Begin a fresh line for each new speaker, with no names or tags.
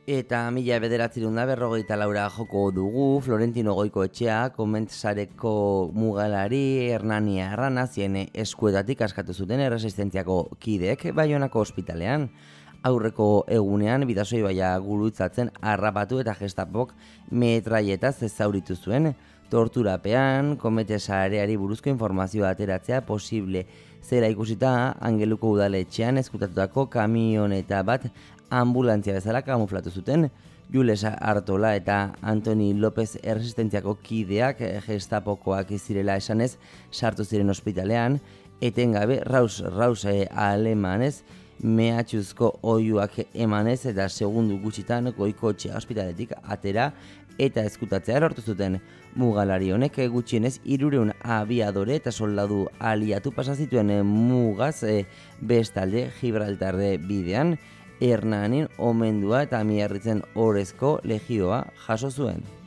Eta 1954 joko dugu Florentino Goikoetxea komentsareko mugalari Hernani Arranazien eskuetatik askatu zuten erresistentziako kideek Baionako ospitalean. Aurreko egunean Bidasoi baia gurutzatzen harrapatu eta Gestapok metraietaz zauritu zuen. Torturapean kometesareari buruzko informazioa ateratzea posible zera ikusita Angeluko udaletxean eskutatutako kamioneta bat ambulantzia bezala kamuflatu zuten. Jules Artola eta Antoni López erresistentziako kideak Gestapokoak zirela esanez sartu ziren ospitalean, etengabe raus alemanez mehatxuzko oihuak emanez eta segundu gutxitan Goikoetxea ospitaletik atera eta ezkutatzea lortu zuten. Mugalari honek gutxienez 300 abiadore eta soldadu aliatu pasa zituen mugaz bestalde Gibraltarde bidean. Hernanin omendua eta Miarritzen orezko legioa jaso zuen.